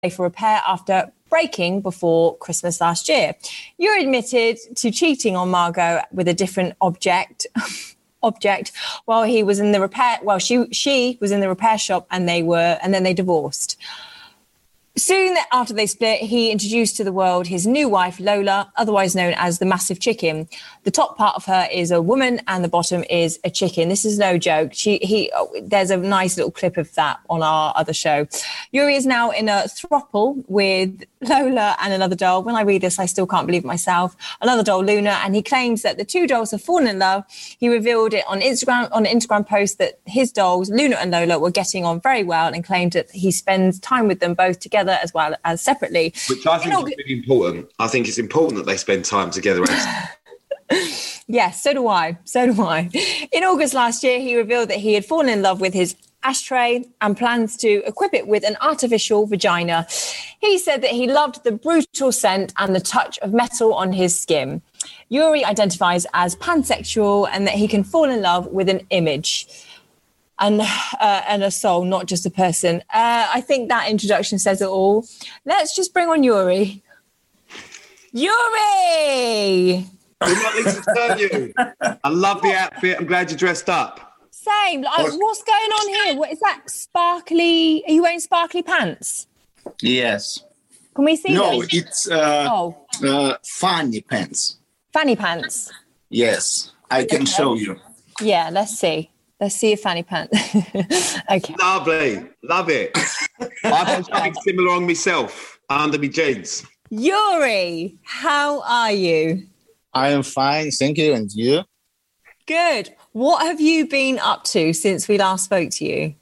for repair after breaking before Christmas last year. Yuri admitted to cheating on Margot with a different object while he was in the repair. Well, she was in the repair shop, and then they divorced. Soon after they split, he introduced to the world his new wife, Lola, otherwise known as the Massive Chicken. The top part of her is a woman and the bottom is a chicken. This is no joke. There's a nice little clip of that on our other show. Yuri is now in a throuple with Lola and another doll. When I read this, I still can't believe it myself. Another doll, Luna, and he claims that the two dolls have fallen in love. He revealed it on Instagram, on an Instagram post, that his dolls, Luna and Lola, were getting on very well, and claimed that he spends time with them both together as well as separately. Which I think is really important. I think it's important that they spend time together. Yes, so do I. In August last year, he revealed that he had fallen in love with his ashtray and plans to equip it with an artificial vagina. He said that he loved the brutal scent and the touch of metal on his skin. Yuri identifies as pansexual and that he can fall in love with an image and a soul, not just a person. I think that introduction says it all. Let's just bring on Yuri. Yuri! Good luck, Lisa, turn you. I love the outfit. I'm glad you dressed up. Same. What's going on here? What is that? Sparkly? Are you wearing sparkly pants? Yes. Can we see No, them? it's funny pants. Fanny pants? Yes, I can show you. Yeah, let's see. Let's see your fanny pants. Okay. Lovely. Love it. I've got something similar on myself under my jeans. Yuri, how are you? I am fine, thank you. And you? Good. What have you been up to since we last spoke to you?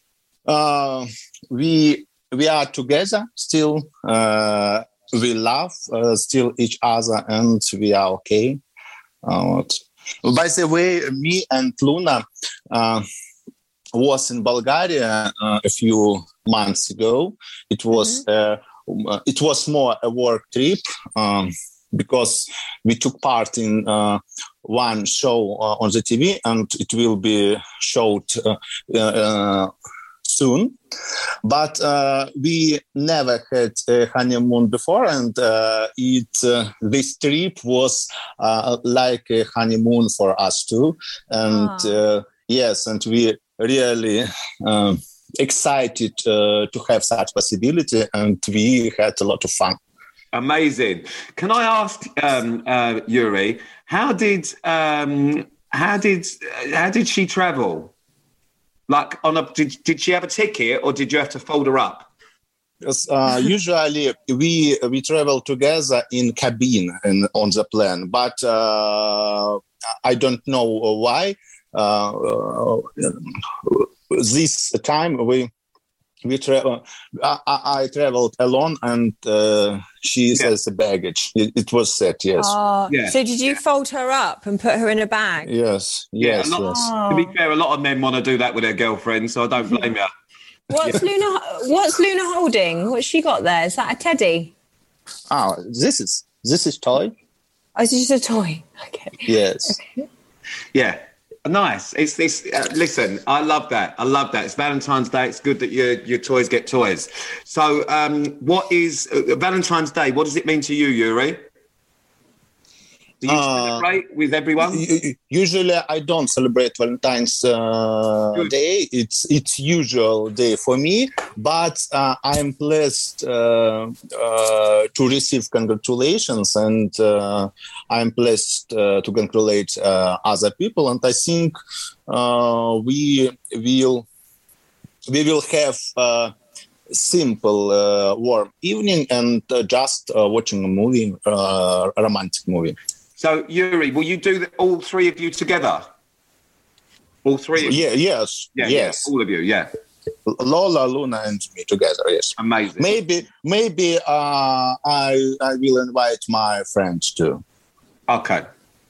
We are together still. We love still each other, and we are okay. By the way, me and Luna was in Bulgaria a few months ago. It was more a work trip because we took part in one show on the TV, and it will be showed soon. But we never had a honeymoon before, and this trip was like a honeymoon for us too. And yes, and we really excited to have such possibility, and we had a lot of fun. Amazing. Can I ask Yuri, how did she travel? Like, did she have a ticket, or did you have to fold her up? Yes, usually we travel together in cabin and on the plane, but I don't know why. This time we travel. I traveled alone, and she says the baggage. It was set, yes. So did you fold her up and put her in a bag? Yes. To be fair, a lot of men want to do that with their girlfriends, so I don't blame you. What's Luna holding? What's she got there? Is that a teddy? Oh, this is toy. Oh, is it just a toy? Okay. Yes. Okay. Yeah. Nice. It's this. Listen, I love that. It's Valentine's Day. It's good that your toys get toys. So, what is Valentine's Day? What does it mean to you, Yuri? Do you celebrate with everyone? Usually, I don't celebrate Valentine's Day. It's usual day for me, but I am blessed to receive congratulations, and I am blessed to congratulate other people. And I think we will have a simple, warm evening and just watching a movie, a romantic movie. So, Yuri, will you do all three of you together? All three of you? Yes. Yes. All of you, yeah. Lola, Luna, and me together, yes. Amazing. Maybe I will invite my friends too. Okay.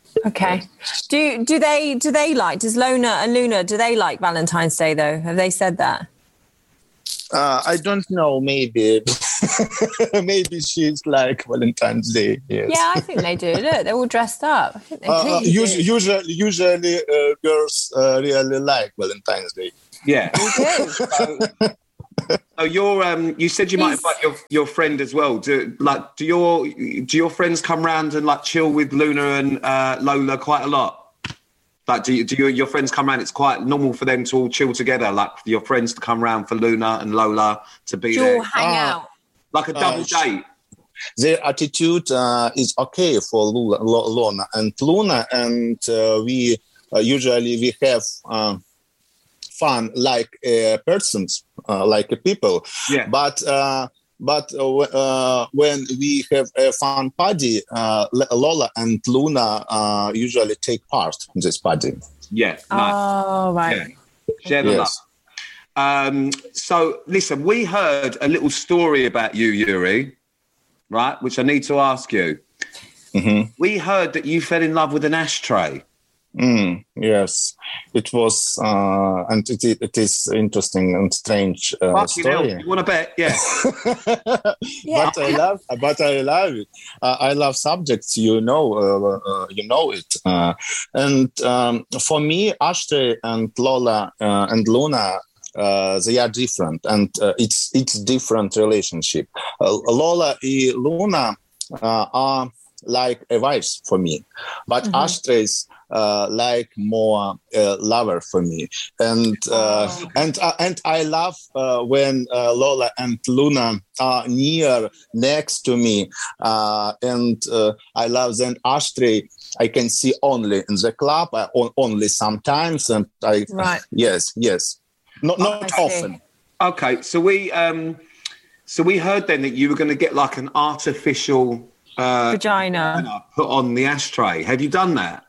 Do they like, does Luna and Luna, do they like Valentine's Day though? Have they said that? I don't know, maybe. Maybe she's like Valentine's Day. Yes. Yeah, I think they do. Look, they're all dressed up. I think they usually girls really like Valentine's Day. Yeah. So you said you might invite your friend as well. Do your friends come round and like chill with Luna and Lola quite a lot? Like, do your friends come round? It's quite normal for them to all chill together. Like for your friends to come round for Luna and Lola to be there. You'll hang out. Like a double date. Their attitude is okay for Luna and Luna, and we usually have fun like persons, like people. Yeah. But when we have a fun party, Lola and Luna usually take part in this party. Yeah. Nice. Oh, right. Yeah. Share the love. So, listen, we heard a little story about you, Yuri, right, which I need to ask you. Mm-hmm. We heard that you fell in love with an ashtray. Yes, it was, and it is interesting and strange story. You want to bet? Yeah. Yeah. But I love it. I love subjects, you know it. And for me, Ashtray and Lola and Luna, they are different, and it's different relationship. Lola and Luna are like a wives for me, but Ashtrays like more lover for me, and I love when Lola and Luna are next to me, and I love then Ashtray. I can see only in the club, only sometimes, and yes, not often. Okay, so we heard then that you were going to get like an artificial vagina put on the ashtray. Have you done that?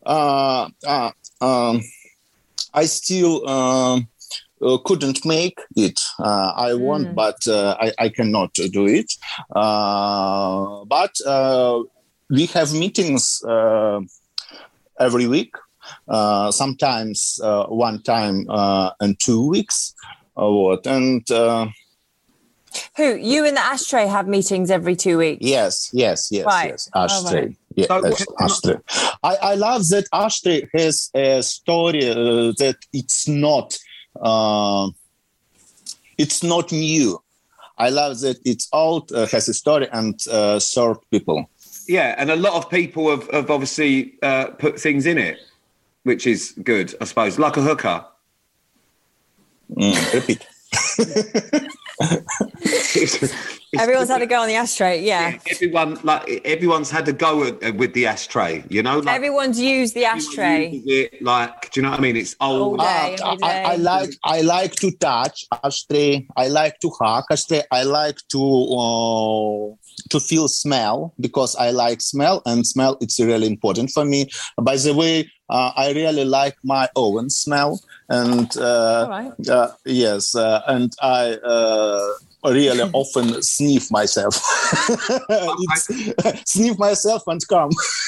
I still couldn't make it. I want, but I cannot do it. But we have meetings every week. Sometimes one time in 2 weeks. And who, you and the Ashtray have meetings every 2 weeks? Yes. Right. Ashtray. Right. Yes, Ashtray. I love that Ashtray has a story that it's not new. I love that it's old, has a story and served people. Yeah, and a lot of people have obviously put things in it, which is good, I suppose, like a hooker. Repeat. Everyone's had a go on the ashtray, yeah. Everyone's had a go with the ashtray, you know. Like, everyone's used the ashtray. It, like, do you know what I mean? It's old. All day, every day. I like to touch ashtray. I like to hug ashtray. I like to feel smell, because I like smell, and smell it's really important for me. By the way, I really like my own smell, and yes, and I really often sniff myself. Sniff myself and come.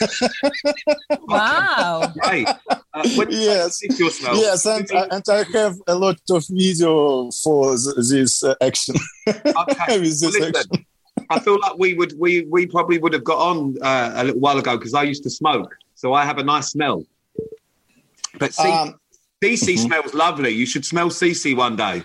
Wow. Right. Yes. Your smell, yes, and I have a lot of video for this action. Okay. With this action. I feel like we probably would have got on a little while ago, because I used to smoke, so I have a nice smell. But Cece smells lovely. You should smell Cece one day.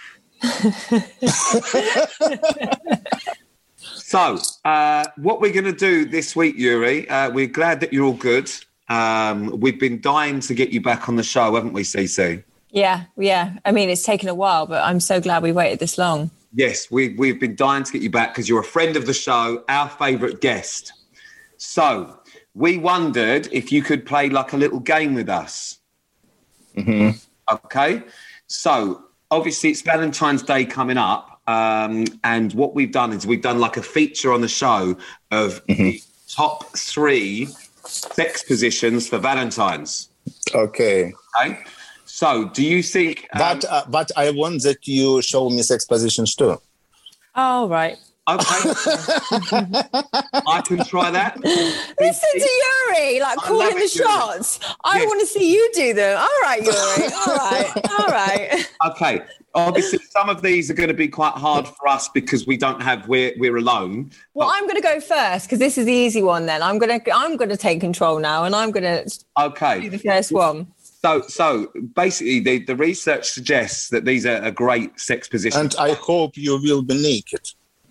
So, what we're going to do this week, Yuri, we're glad that you're all good. We've been dying to get you back on the show, haven't we, Cece? Yeah. I mean, it's taken a while, but I'm so glad we waited this long. Yes, we've been dying to get you back because you're a friend of the show, our favourite guest. So we wondered if you could play like a little game with us. Mm-hmm. Okay. So obviously it's Valentine's Day coming up. And what we've done is we've done like a feature on the show of the top 3 sex positions for Valentine's. Okay. So, do you think? But I want that you show me sex positions too. Oh, right. Okay. I can try that. Listen to Yuri, like calling the shots. I want to see you do them. All right, Yuri. All right. Okay. Obviously, some of these are going to be quite hard for us because we're alone. Well, I'm going to go first because this is the easy one. Then I'm going to take control now, and I'm going to do the first one. So basically, the research suggests that these are a great sex position. And I hope you will be naked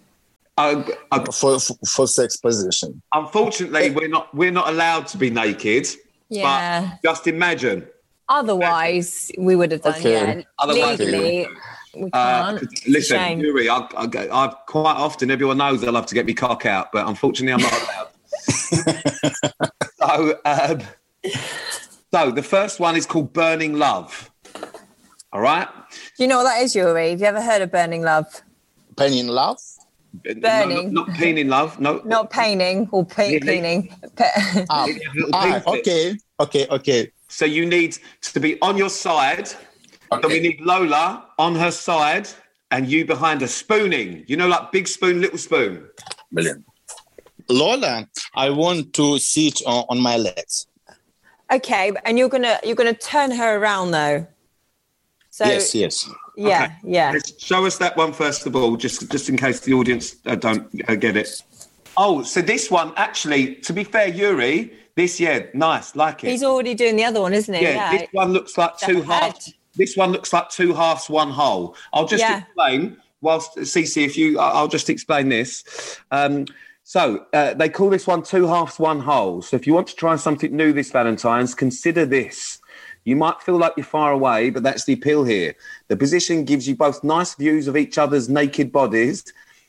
for sex position. Unfortunately, we're not allowed to be naked. Yeah. But just imagine. Otherwise, we would have done. Okay. Yeah. Otherwise, legally, we can't. Listen, Shame. Yuri, I've quite often, everyone knows I love to get me cock out, but unfortunately, I'm not allowed. So the first one is called Burning Love. All right? Do you know what that is, Yuri? Have you ever heard of burning love? Pain in love? Burning. No, not pain in love. No. Not painting or painting. Okay. So you need to be on your side. Okay. So we need Lola on her side and you behind her, spooning. You know, like big spoon, little spoon. Brilliant. Lola, I want to sit on my legs. Okay, and you're gonna turn her around though. So Yes. Yeah, Okay. yeah. Let's show us that one first of all, just in case the audience don't get it. Oh, so this one, actually, to be fair, Yuri, nice, like it. He's already doing the other one, isn't he? Yeah, this one looks like two halves. This one looks like two halves, one whole. I'll just explain whilst Cece, I'll just explain this. So they call this one two halves, one whole. So if you want to try something new this Valentine's, consider this. You might feel like you're far away, but that's the appeal here. The position gives you both nice views of each other's naked bodies,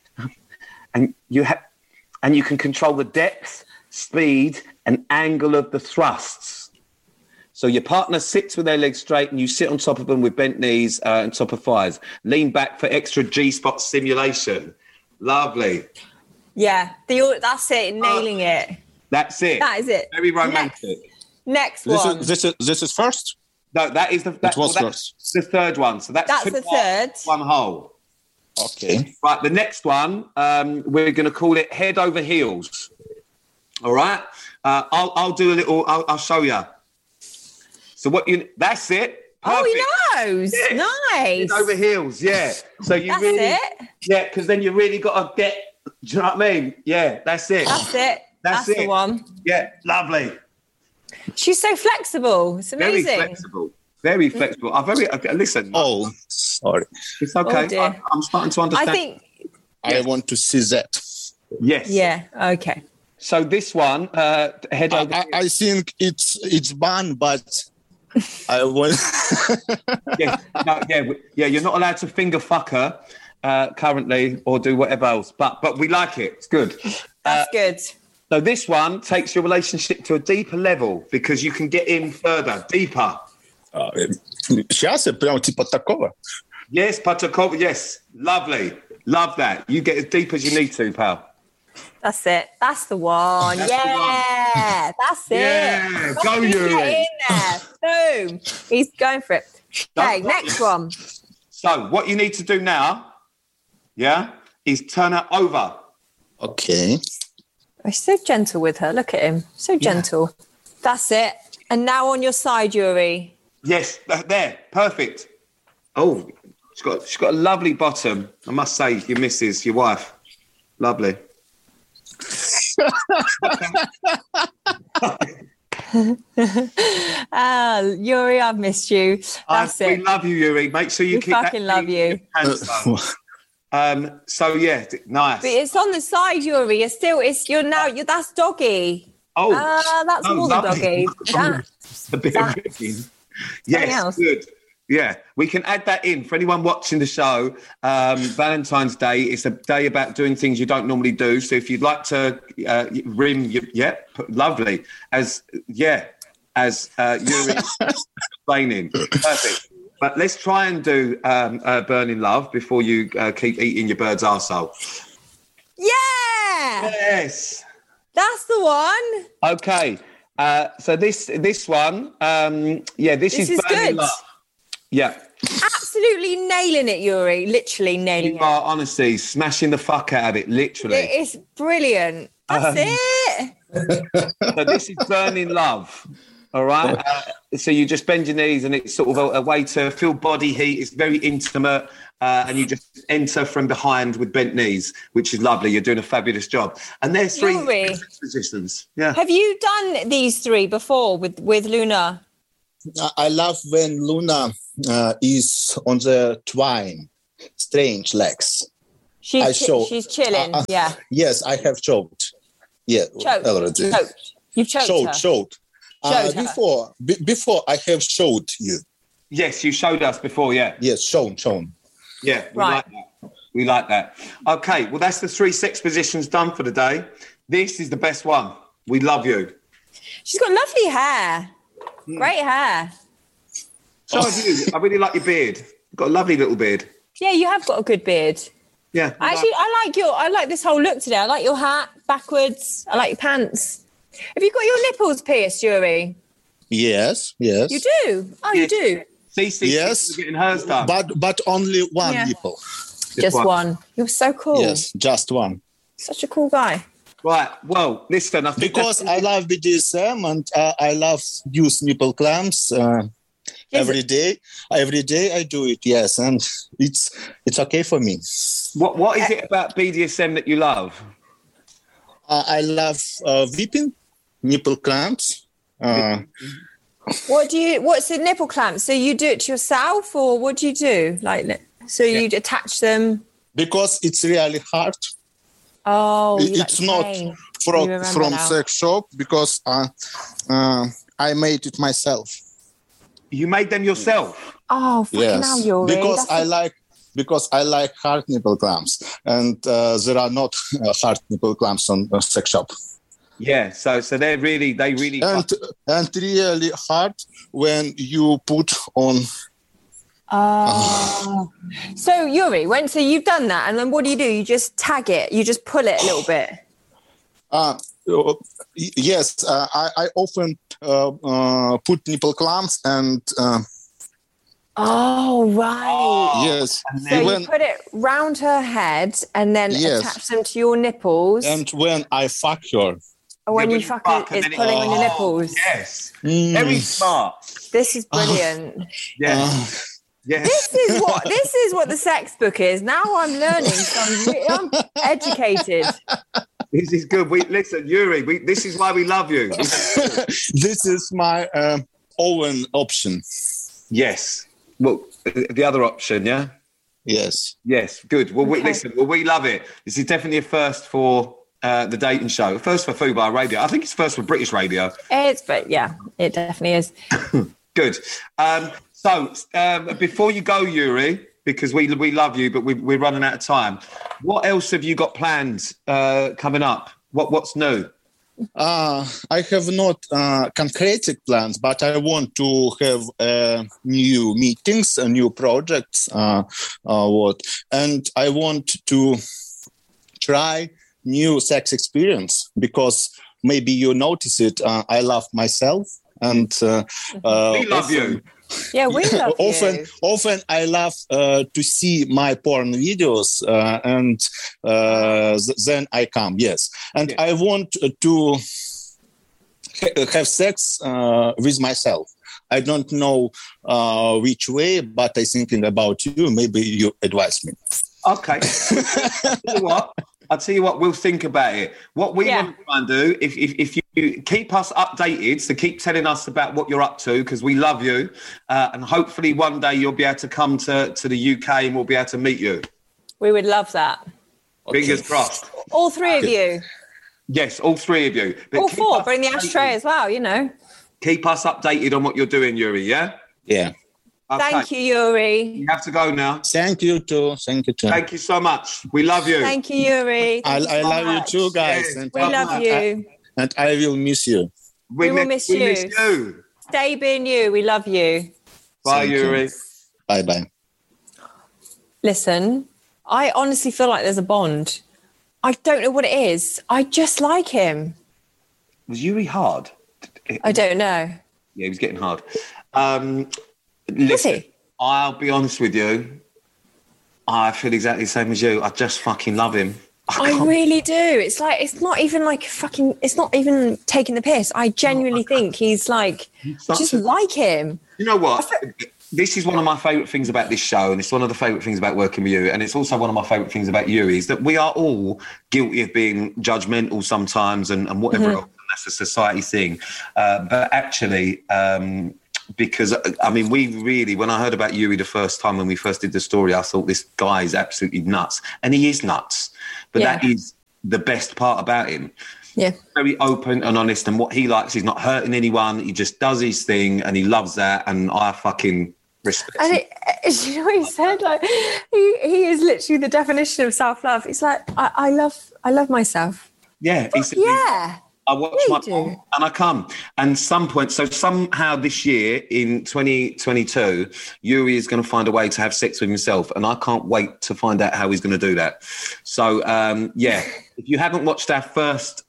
and you can control the depth, speed, and angle of the thrusts. So your partner sits with their legs straight, and you sit on top of them with bent knees and top of thighs. Lean back for extra G-spot stimulation. Lovely. Yeah, that's it. Nailing it. That's it. That is it. Very romantic. Next one. This is first? No, that is It was first. the third one. So that's the third. One whole. Okay. Right, the next one, we're going to call it head over heels. All right? I'll do a little, I'll show you. So that's it. Perfect. Oh, he knows. Yeah. Nice. Head over heels, yeah. So you That's really, it. yeah, because then you really got to get, do you know what I mean? Yeah, that's it. That's it. That's the it. one. Yeah, lovely. She's so flexible. It's amazing. Very flexible. Very flexible. Listen. Oh, sorry. It's okay. Oh, dear. I'm starting to understand. I think. I want to see that. Yes. Yeah. Okay. So this one, head over. I think it's banned, but I want. Yeah. You're not allowed to finger fuck her currently, or do whatever else. But we like it. It's good. That's good. So this one takes your relationship to a deeper level because you can get in further, deeper. Сейчас прям типа такого. Yes, Patakova. Yes, lovely. Love that. You get as deep as you need to, pal. That's it. That's the one. That's it. Yeah, go Yuri. Get in there. Boom. He's going for it. Okay, next one. So what you need to do now, is turn her over. Okay. He's so gentle with her. Look at him. So gentle. That's it. And now on your side, Yuri. Yes, there. Perfect. Oh, she's got a lovely bottom. I must say, your missus, your wife. Lovely. Yuri, I've missed you. That's it. We love you, Yuri. Make sure you We keep that. fucking love you. So yeah, nice. But it's on the side, Yuri. That's doggy. Oh, that's more than doggy. A bit of ribbing. Yes, good. Yeah, we can add that in for anyone watching the show. Valentine's Day is a day about doing things you don't normally do. So if you'd like to rim, lovely. As Yuri explaining, perfect. But let's try and do Burning Love before you keep eating your bird's arsehole. Yeah. Yes. That's the one. Okay. So this one, this is Burning good. Love. Yeah. Absolutely nailing it, Yuri. Literally nailing You are honestly smashing the fuck out of it, literally. it. It's brilliant. That's it. So this is Burning Love. All right. So you just bend your knees and it's sort of a way to feel body heat. It's very intimate. And you just enter from behind with bent knees, which is lovely. You're doing a fabulous job. And there's three Yuri, positions. Yeah. have you done these three before with Luna? I love when Luna is on the twine, strange legs. She's chilling. Yeah. Yes, I have choked. Yeah, already. Choked. You've choked her. Showed. Before I have showed you. Yes, you showed us before, yeah. Yes, shown. Yeah, we like that. Okay, well, that's the 3 sex positions done for the day. This is the best one. We love you. She's got lovely hair. Great hair. So have you. I really like your beard. You've got a lovely little beard. Yeah, you have got a good beard. Yeah. Actually, I like this whole look today. I like your hat backwards. I like your pants. Have you got your nipples pierced, Yuri? Yes. You do? Oh, you do? Cece, yes, getting hers done. But only one nipple. Just one. You're so cool. Yes, just one. Such a cool guy. Right. Well, listen. I think because I love BDSM and I love use nipple clamps every day. Every day I do it. Yes, and it's okay for me. What is it about BDSM that you love? I love whipping, nipple clamps. What's the nipple clamp? So you do it yourself, or what do you do? You'd attach them because it's really hard. Oh, it's not from sex shop because I made it myself. You made them yourself? Oh, fucking hell, Yuri. Because I like hard nipple clamps, and there are not hard nipple clamps on sex shop. Yeah, so they really and really hard when you put on. So Yuri, so you've done that, and then what do? You just tag it. You just pull it a little bit. Yes, I often put nipple clamps and. Oh, right. Yes. So you put it round her head and then attach them to your nipples. And when I fuck her. When you fuck her, it's pulling on your nipples. Yes. Very smart. This is brilliant. Yeah. Yeah. This is what the sex book is. Now I'm learning. So I'm educated. This is good. Listen, Yuri. This is why we love you. This is my own option. Yes. Well, the other option, yeah. Yes. Yes. Good. Well, listen. Well, we love it. This is definitely a first for the dating show. First for Fubar Radio. I think it's first for British radio. It definitely is. Good. So before you go, Yuri, because we love you, but we're running out of time. What else have you got planned coming up? What's new? I have not concrete plans, but I want to have new meetings, new projects. And I want to try new sex experience because maybe you notice it. I love myself, and we love you. Yeah, we love you. Often I love to see my porn videos and then I come, yes. And I want to have sex with myself. I don't know which way, but I'm thinking about you. Maybe you advise me. Okay. I'll tell you what, we'll think about it. What we want to try and do, if you keep us updated, so keep telling us about what you're up to, because we love you. And hopefully one day you'll be able to come to the UK and we'll be able to meet you. We would love that. Fingers crossed. All three of you. Yes, all three of you. But all four, bring the ashtray as well, Keep us updated on what you're doing, Yuri, yeah? Yeah. Okay. Thank you, Yuri. You have to go now. Thank you too. Thank you so much. We love you. Thank you, Yuri. I love you too, guys. Yes, and we love you. And I will miss you. We will miss you. Stay being you. We love you. Bye, Yuri. Bye-bye. Listen, I honestly feel like there's a bond. I don't know what it is. I just like him. Was Yuri hard? I don't know. Yeah, he was getting hard. Listen, I'll be honest with you. I feel exactly the same as you. I just fucking love him. I really do. It's not even taking the piss. I genuinely think he's like, like him. You know what? This is one of my favourite things about this show, and it's one of the favourite things about working with you, and it's also one of my favourite things about you, is that we are all guilty of being judgmental sometimes and whatever else, and that's a society thing. But actually, because, I mean, when I heard about Yuri the first time when we first did the story, I thought this guy is absolutely nuts. And he is nuts. But that is the best part about him. Yeah. Very open and honest. And what he likes, he's not hurting anyone. He just does his thing and he loves that. And I fucking respect him. And you know what he said? Like, he is literally the definition of self-love. He's like, I love myself. Yeah. He said, I watch my mom and I come. And somehow this year in 2022, Yuri is going to find a way to have sex with himself. And I can't wait to find out how he's going to do that. So, if you haven't watched our first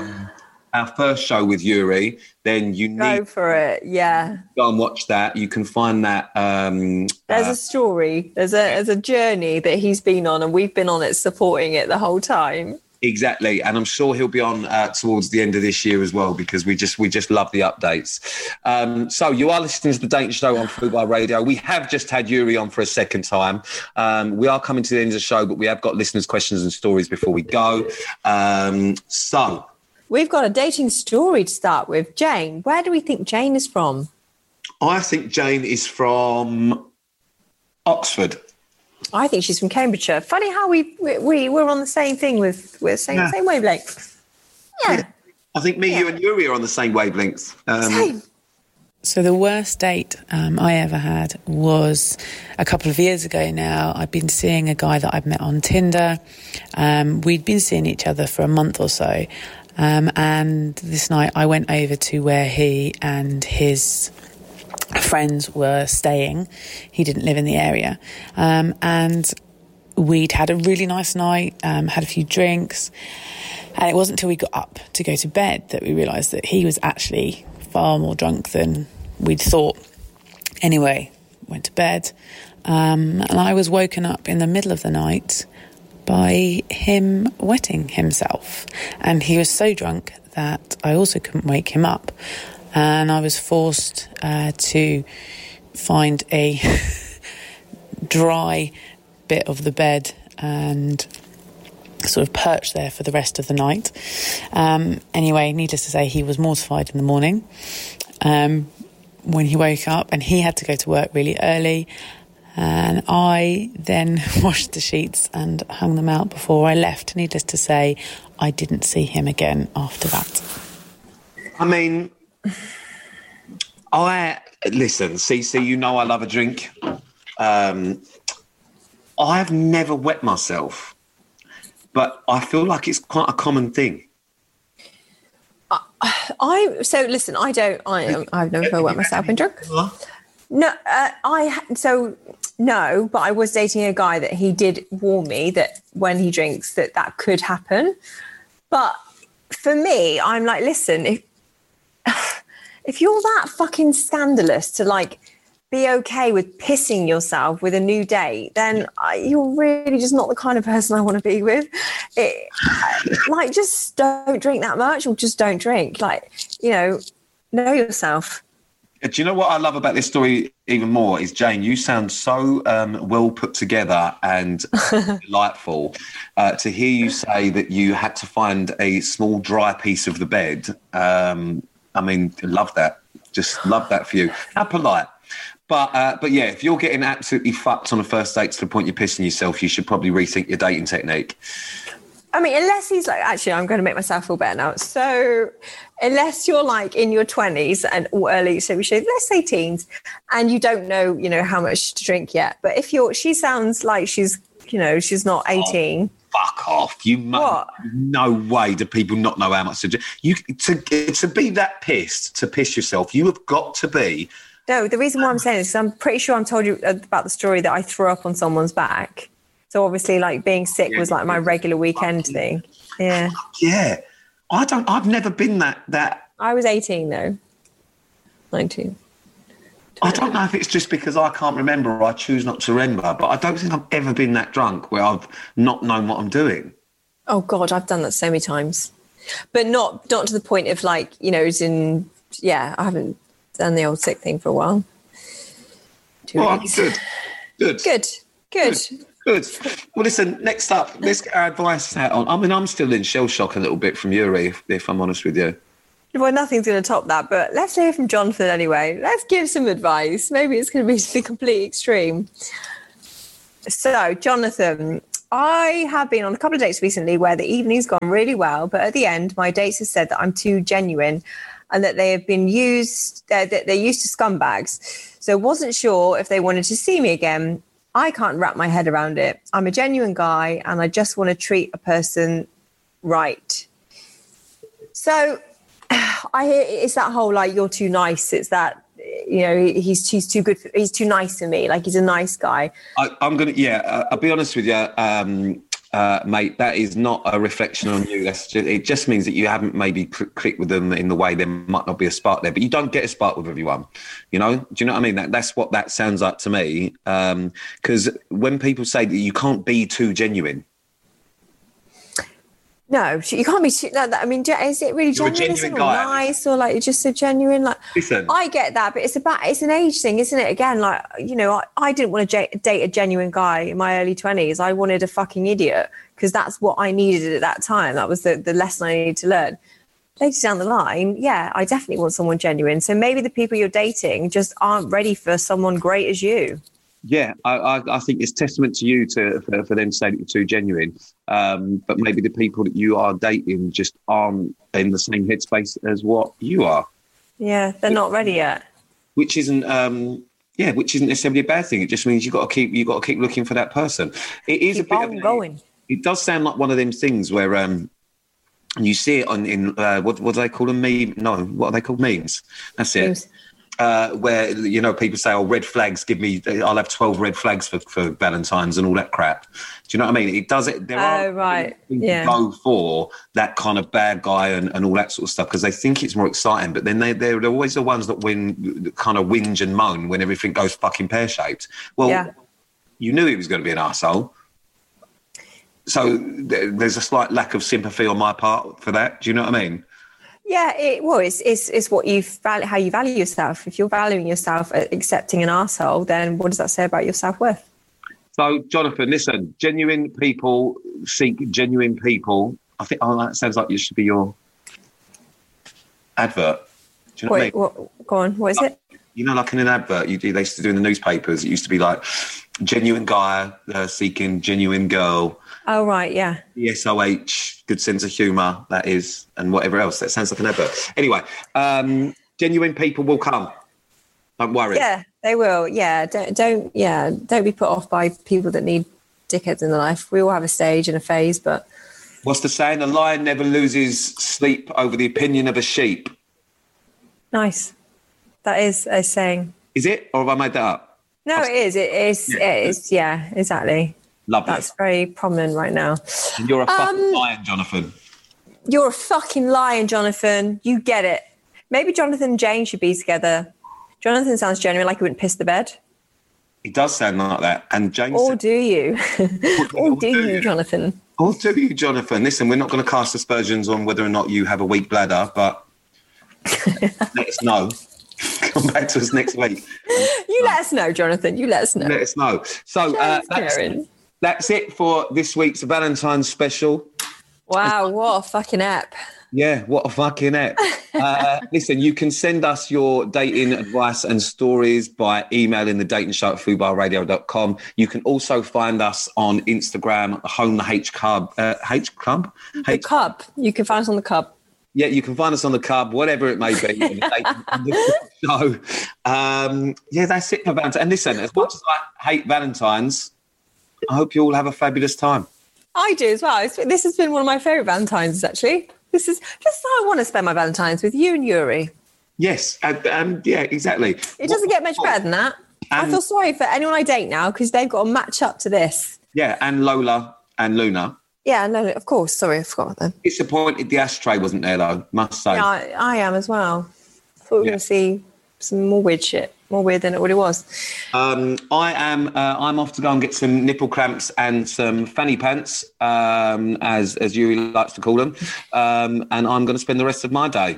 show with Yuri, then you need go for it. Yeah. Go and watch that. You can find that. There's a story. There's a journey that he's been on and we've been on it, supporting it the whole time. Exactly, and I'm sure he'll be on towards the end of this year as well because we just love the updates. So you are listening to The Dating Show on Fubar Radio. We have just had Yuri on for a second time. We are coming to the end of the show, but we have got listeners' questions and stories before we go. So we've got a dating story to start with. Jane, where do we think Jane is from? I think Jane is from Oxford. I think she's from Cambridgeshire. Funny how we're on the same thing we're same wavelength. Yeah. I think you and Yuri are on the same wavelengths. Same. So the worst date I ever had was a couple of years ago now. I'd been seeing a guy that I'd met on Tinder. We'd been seeing each other for a month or so. And this night I went over to where he and his friends were staying. He didn't live in the area. And we'd had a really nice night, had a few drinks. And it wasn't until we got up to go to bed that we realised that he was actually far more drunk than we'd thought. Anyway, went to bed. And I was woken up in the middle of the night by him wetting himself. And he was so drunk that I also couldn't wake him up. And I was forced to find a dry bit of the bed and sort of perch there for the rest of the night. Anyway, needless to say, he was mortified in the morning when he woke up, and he had to go to work really early. And I then washed the sheets and hung them out before I left. Needless to say, I didn't see him again after that. I mean, listen, Cece, you know I love a drink. I've never wet myself, but I feel like it's quite a common thing. I've never wet myself in drunk. No, no, but I was dating a guy that he did warn me that when he drinks that could happen. But for me, I'm like, listen, if you're that fucking scandalous to like be okay with pissing yourself with a new date, then you're really just not the kind of person I want to be with. Just don't drink that much, or just don't drink. Like, know yourself. Do you know what I love about this story even more is, Jane, you sound so well put together and delightful. To hear you say that you had to find a small dry piece of the bed, love that. Just love that for you. How polite. But yeah, if you're getting absolutely fucked on a first date to the point you're pissing yourself, you should probably rethink your dating technique. I mean, unless he's like, actually, I'm going to make myself feel better now. So unless you're like in your 20s or early, so let's say teens, and you don't know, how much to drink yet. But if she sounds like she's not 18. Fuck off. What? No way do people not know how much to drink. To be that pissed, to piss yourself, you have got to be. No, the reason why I'm saying this is I'm pretty sure I told you about the story that I threw up on someone's back. So obviously, like, being sick was like my regular weekend thing. Yeah. Yeah. I've never been that. I was 18 though. 19. I don't know if it's just because I can't remember or I choose not to remember, but I don't think I've ever been that drunk where I've not known what I'm doing. Oh God, I've done that so many times. But not to the point of like, I haven't done the old sick thing for a while. 2 weeks. Good. Well, listen, next up, let's get our advice out on. I mean, I'm still in shell shock a little bit from Yuri, if I'm honest with you. Well, nothing's going to top that, but let's hear from Jonathan anyway. Let's give some advice. Maybe it's going to be the complete extreme. So, Jonathan, I have been on a couple of dates recently where the evening's gone really well, but at the end, my dates have said that I'm too genuine and that they have been used, that they're used to scumbags. So, wasn't sure if they wanted to see me again. I can't wrap my head around it. I'm a genuine guy and I just want to treat a person right. So I hear it's that whole like you're too nice. It's that, you know, he's too good. He's too nice to me. Like he's a nice guy. I'm gonna, I'll be honest with you, mate. That is not a reflection on you. It just means that you haven't maybe clicked with them in the way there might not be a spark there. But you don't get a spark with everyone. You know? Do you know what I mean? That's what that sounds like to me. Because when people say that you can't be too genuine. No, you can't be. I mean, is it really genuine? Is it nice or like just so genuine? Like, listen, I get that, but it's an age thing, isn't it? Again, like, you know, I didn't want to date a genuine guy in my early 20s. I wanted a fucking idiot because that's what I needed at that time. That was the lesson I needed to learn. Later down the line, yeah, I definitely want someone genuine. So maybe the people you're dating just aren't ready for someone great as you. Yeah, I think it's testament to you for them to say that you're too genuine. But maybe the people that you are dating just aren't in the same headspace as what you are. Yeah, they're not ready yet. Which isn't necessarily a bad thing. It just means you got to keep looking for that person. It is keep a bit going. It does sound like one of them things where you see it in what do they call them? What are they called? Memes. That's it. Memes. Where, you know, people say, red flags, I'll have 12 red flags for Valentine's and all that crap. Do you know what I mean? It does it. There are right. Yeah. Go for that kind of bad guy and all that sort of stuff because they think it's more exciting. But then they're always the ones that kind of whinge and moan when everything goes fucking pear-shaped. Well, You knew he was going to be an arsehole. So there's a slight lack of sympathy on my part for that. Do you know what I mean? Yeah, it's what how you value yourself. If you're valuing yourself, accepting an arsehole, then what does that say about your self-worth? So, Jonathan, listen, genuine people seek genuine people. I think that sounds like it should be your advert. Do you know what I mean? Go on, what is it? You know, like in an advert, they used to do in the newspapers. It used to be like, genuine guy seeking genuine girl. Oh, right, yeah. ESOH, good sense of humour, that is, and whatever else. That sounds like an advert. Anyway, genuine people will come. Don't worry. Yeah, they will. Yeah, don't be put off by people that need dickheads in their life. We all have a stage and a phase, but... What's the saying? A lion never loses sleep over the opinion of a sheep. Nice. That is a saying. Is it? Or have I made that up? No, it is. It is. Yeah, exactly. Lovely. That's very prominent right now. And you're a fucking lion, Jonathan. You're a fucking lion, Jonathan. You get it. Maybe Jonathan and Jane should be together. Jonathan sounds genuine, like he wouldn't piss the bed. He does sound like that. And Jane... Or do you? Or do you, Jonathan? Or do you, Jonathan? Listen, we're not going to cast aspersions on whether or not you have a weak bladder, but let us know. Come back to us next week. You let us know, Jonathan. You let us know. Let us know. So that's it for this week's Valentine's special. Wow, what a fucking app. Yeah, what a fucking app. Listen, you can send us your dating advice and stories by emailing the dating show at fubarradio.com. You can also find us on Instagram, home the H Cub. H Club? The Cub. You can find us on the Cub. Yeah, you can find us on the Cub, whatever it may be. So, that's it for Valentine's. And listen, as much as I hate Valentine's, I hope you all have a fabulous time. I do as well. This has been one of my favourite Valentine's, actually. This is just how I want to spend my Valentine's, with you and Yuri. Yes, yeah, exactly. It doesn't get much better than that. I feel sorry for anyone I date now because they've got to match up to this. Yeah, and Lola and Luna. Yeah, no, of course. Sorry, I forgot about them. Disappointed the ashtray wasn't there, though, must say. Yeah, I am as well. Thought we were going to see some more weird shit. More weird than it already was. I'm off to go and get some nipple cramps and some fanny pants, as Yuri likes to call them. And I'm going to spend the rest of my day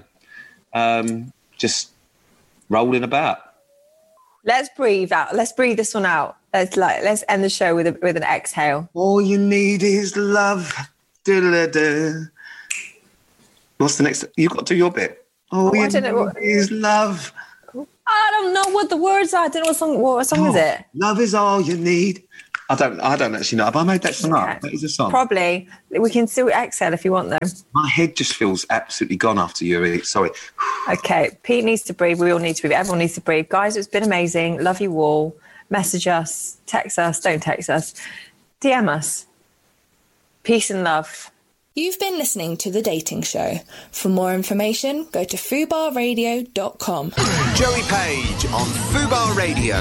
just rolling about. Let's breathe out. Let's breathe this one out. Let's end the show with an exhale. All you need is love. Da-da-da-da. What's the next? You've got to do your bit. All I you don't know need is love. I don't know what the words are. I don't know what song is it? Love is all you need. I don't actually know. Have I made that song up? That is a song. Probably. We can still exhale if you want, though. My head just feels absolutely gone after you. Sorry. Okay. Pete needs to breathe. We all need to breathe. Everyone needs to breathe. Guys, it's been amazing. Love you all. Message us. Text us. Don't text us. DM us. Peace and love. You've been listening to The Dating Show. For more information, go to fubarradio.com. Joey Page on Fubar Radio.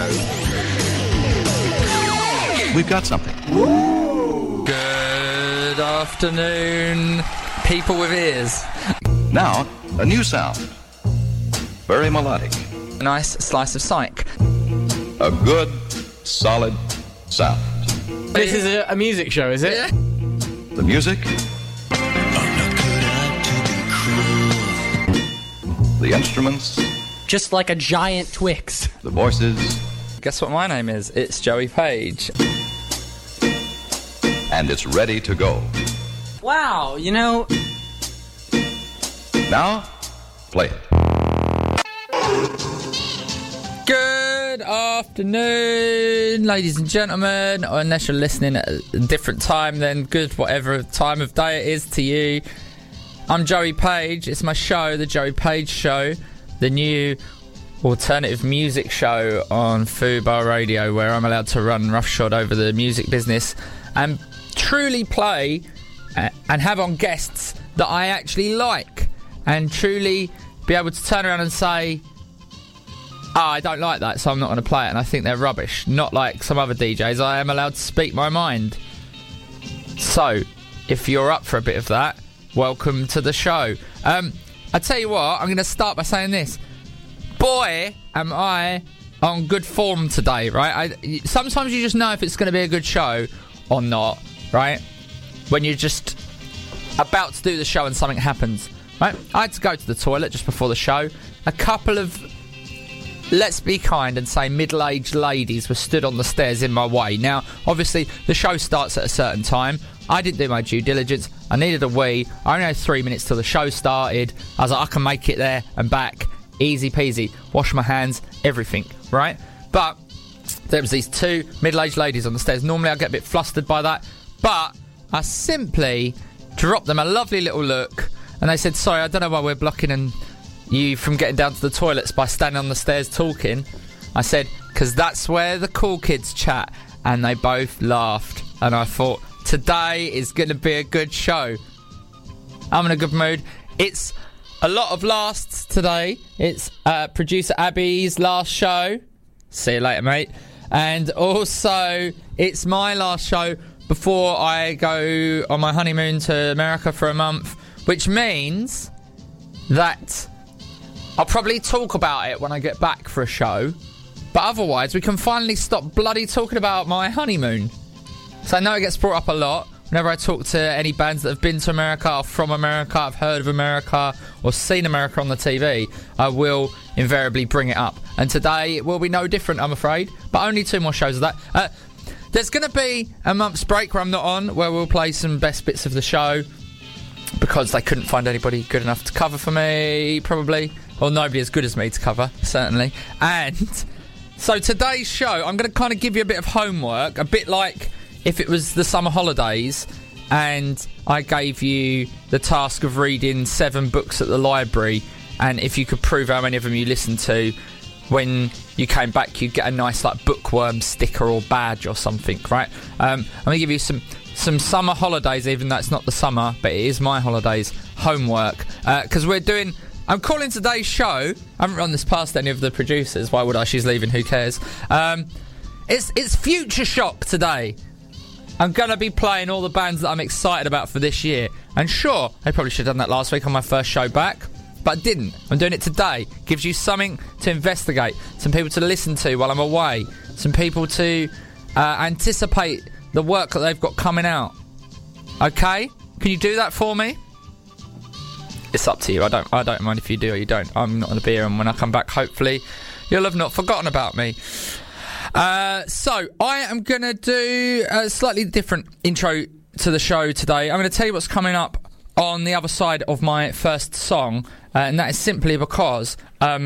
We've got something. Good afternoon, people with ears. Now, a new sound. Very melodic. A nice slice of psych. A good, solid sound. This is a music show, is it? Yeah. The music. The instruments. Just like a giant Twix. The voices. Guess what my name is? It's Joey Page. And it's ready to go. Wow, you know... Now, play it. Good afternoon, ladies and gentlemen. Or unless you're listening at a different time, then good whatever time of day it is to you. I'm Joey Page. It's my show, The Joey Page Show, the new alternative music show on Fubar Radio, where I'm allowed to run roughshod over the music business and truly play and have on guests that I actually like, and truly be able to turn around and say, I don't like that, so I'm not going to play it, and I think they're rubbish. Not like some other DJs. I am allowed to speak my mind. So, if you're up for a bit of that, welcome to the show. I tell you what, I'm going to start by saying this. Boy, am I on good form today, right? Sometimes you just know if it's going to be a good show or not, right? When you're just about to do the show and something happens, right? I had to go to the toilet just before the show. A couple of, let's be kind and say, middle-aged ladies were stood on the stairs in my way. Now, obviously, the show starts at a certain time. I didn't do my due diligence. I needed a wee. I only had 3 minutes till the show started. I was like, I can make it there and back. Easy peasy. Wash my hands, everything, right? But there was these two middle-aged ladies on the stairs. Normally I get a bit flustered by that, but I simply dropped them a lovely little look, and they said, sorry, I don't know why we're blocking you from getting down to the toilets by standing on the stairs talking. I said, because that's where the cool kids chat, and they both laughed, and I thought, today is going to be a good show. I'm in a good mood. It's a lot of lasts today. It's producer Abby's last show. See you later, mate. And also, it's my last show before I go on my honeymoon to America for a month, which means that I'll probably talk about it when I get back for a show. But otherwise, we can finally stop bloody talking about my honeymoon. So I know it gets brought up a lot. Whenever I talk to any bands that have been to America or from America, I've heard of America or seen America on the TV, I will invariably bring it up. And today it will be no different, I'm afraid. But only 2 more shows of that. There's going to be a month's break where I'm not on, where we'll play some best bits of the show, because they couldn't find anybody good enough to cover for me, probably. Or nobody as good as me to cover, certainly. And so today's show, I'm going to kind of give you a bit of homework, a bit like if it was the summer holidays and I gave you the task of reading 7 books at the library, and if you could prove how many of them you listened to, when you came back you'd get a nice like bookworm sticker or badge or something, right? I'm going to give you some summer holidays, even though it's not the summer, but it is my holidays, homework, because I'm calling today's show, I haven't run this past any of the producers, why would I? She's leaving, who cares? It's Future Shock today. I'm going to be playing all the bands that I'm excited about for this year. And sure, I probably should have done that last week on my first show back, but I didn't. I'm doing it today. Gives you something to investigate, some people to listen to while I'm away, some people to anticipate the work that they've got coming out. Okay? Can you do that for me? It's up to you. I don't mind if you do or you don't. I'm not going to be here, and when I come back, hopefully, you'll have not forgotten about me. So, I am going to do a slightly different intro to the show today. I'm going to tell you what's coming up on the other side of my first song. and that is simply because,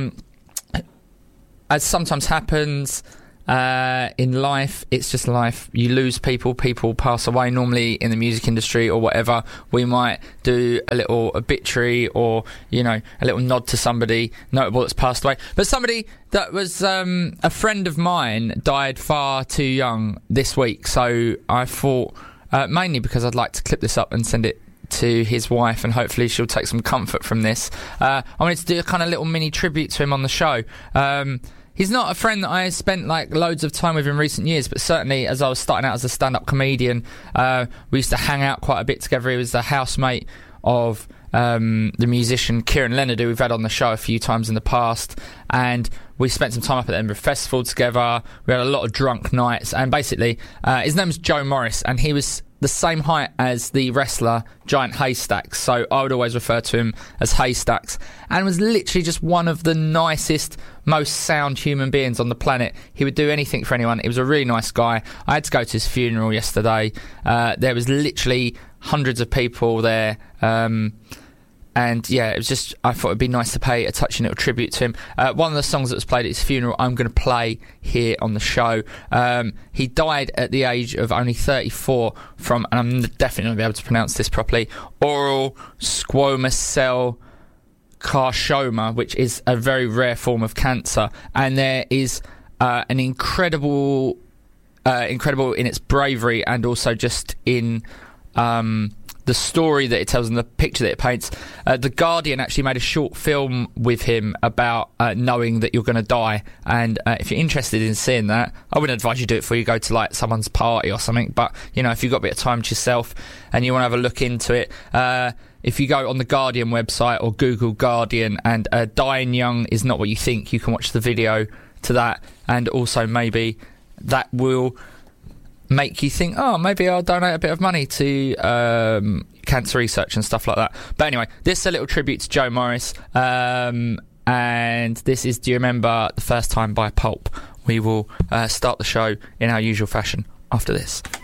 as sometimes happens in life, it's just life. You lose people pass away. Normally in the music industry or whatever, we might do a little obituary or, you know, a little nod to somebody notable that's passed away. But somebody that was a friend of mine died far too young this week, so I thought, mainly because I'd like to clip this up and send it to his wife, and hopefully she'll take some comfort from this. I wanted to do a kind of little mini tribute to him on the show. He's not a friend that I spent like loads of time with in recent years, but certainly as I was starting out as a stand-up comedian, we used to hang out quite a bit together. He was the housemate of the musician Kieran Leonard, who we've had on the show a few times in the past, and we spent some time up at the Edinburgh Festival together. We had a lot of drunk nights, and basically his name was Joe Morris, and he was the same height as the wrestler Giant Haystacks, so I would always refer to him as Haystacks, and was literally just one of the nicest, most sound human beings on the planet. He would do anything for anyone. He was a really nice guy. I had to go to his funeral yesterday. There was literally hundreds of people there, and yeah, it was just, I thought it'd be nice to pay a touching little tribute to him. One of the songs that was played at his funeral, I'm going to play here on the show. He died at the age of only 34 from, and I'm definitely not going to be able to pronounce this properly, oral squamous cell carcinoma, which is a very rare form of cancer. And there is an incredible in its bravery, and also just in the story that it tells and the picture that it paints. The Guardian actually made a short film with him about knowing that you're going to die, and if you're interested in seeing that, I wouldn't advise you do it before you go to like someone's party or something, but you know, if you've got a bit of time to yourself and you want to have a look into it, if you go on the Guardian website or Google Guardian and Dying Young is Not What You Think, you can watch the video to that, and also maybe that will make you think, oh, maybe I'll donate a bit of money to cancer research and stuff like that. But anyway, this is a little tribute to Joe Morris, and this is Do You Remember the First Time by Pulp. We will start the show in our usual fashion after this.